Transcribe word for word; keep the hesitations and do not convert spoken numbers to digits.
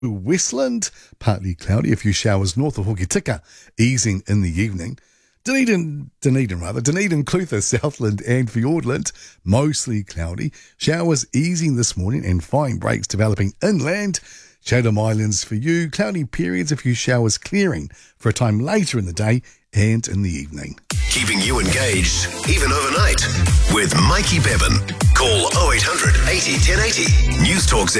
Westland, partly cloudy, a few showers north of Hokitika, easing in the evening. Dunedin, Dunedin rather, Dunedin, Clutha, Southland and Fiordland, mostly cloudy. Showers easing this morning and fine breaks developing inland. Chatham Islands for you, cloudy periods, a few showers clearing for a time later in the day and in the evening. Keeping you engaged, even overnight, with Mikey Bevan. Call oh eight hundred eighty ten eighty. News Talk Z